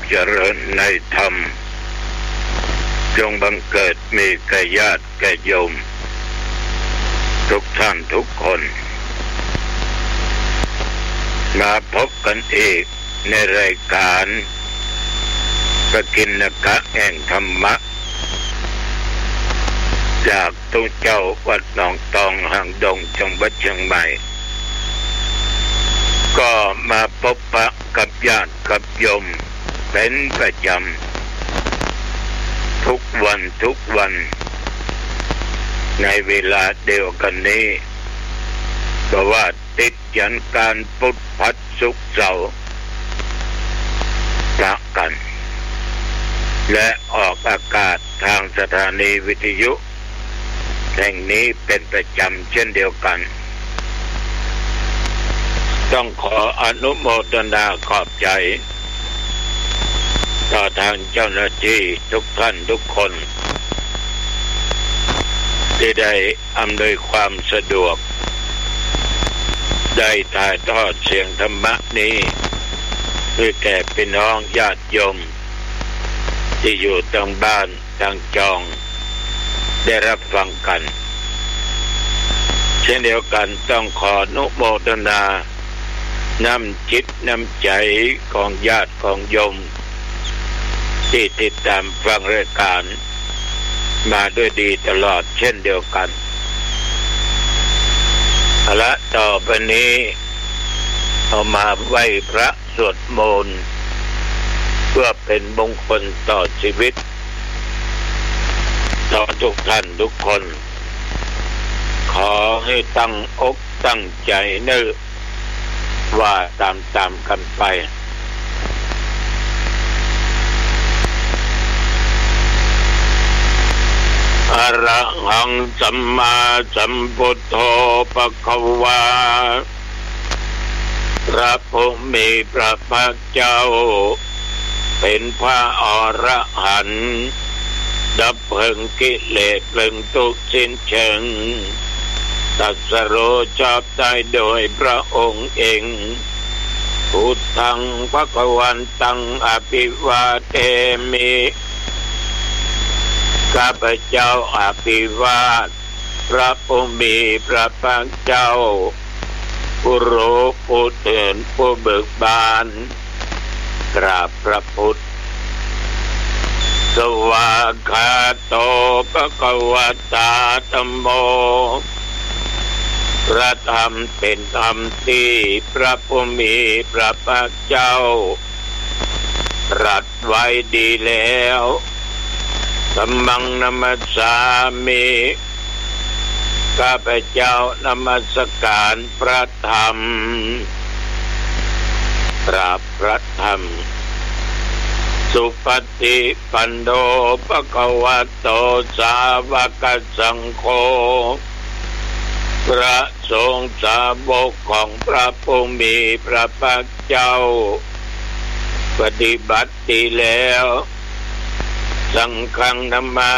เจริญในธรรมจงบังเกิดมีแก่ญาติแก่โยมทุกท่านทุกคนมาพบกันอีกในรายการพระกิณกะแห่งธรรมะจากตุเจ้าวัดหนองตองหางดงจังหวัดเชียงใหม่ก็มาพบปะกับญาติกับโยมเป็นประจำทุกวันในเวลาเดียวกันนี้เพราะว่าติดยันการพุธพัดศุกร์เสาร์ปะกันและออกอากาศทางสถานีวิทยุแห่งนี้เป็นประจำเช่นเดียวกันต้องขออนุโมทนาขอบใจต่อทางเจ้าหน้าที่ทุกท่านทุกคนที่ได้อำนวยความสะดวกได้ถ่ายทอดเสียงธรรมะนี้เพื่อแก่พี่น้องญาติโยมที่อยู่ทางบ้านทางจองได้รับฟังกันเช่นเดียวกันต้องขออนุโมทนานำจิตนำใจของญาติของโยมที่ติดตามฟังรายการมาด้วยดีตลอดเช่นเดียวกันและต่อไปนี้เอามาไหว้พระสวดมนต์เพื่อเป็นมงคลต่อชีวิตต่อทุกท่านทุกคนขอให้ตั้งอกตั้งใจนึกว่าตามกันไปอะระหังสัมมาสัมพุทโธภควาพระผู้มีพระภาคเจ้าเป็นพระอรหันต์ดับเพลิงกิเลสเพลิงทุกข์สิ้นเชิงตรัสรู้ชอบได้โดยพระองค์เองพุทธังภวันตังอภิวาเทมิข้าพเจ้าอภิวาทพระผู้มีพระภาคเจ้าผู้รู้ผู้ตื่นผู้เบิกบานกราบพระพุทธสวากขาโตภควตาธัมโมพระธรรมเป็นธรรมที่พระผู้มีพระภาคเจ้าตรัสไว้ดีแล้วธัมมังนัมมัสสามิข้าพเจ้านมัสการพระธรรมกราบพระธรรมสุปฏิปันโนภควโตสาวกสังโฆพระสงฆ์สาวกของพระผู้มีพระภาคเจ้าปฏิบัติดีแล้วสังฆังนัมมา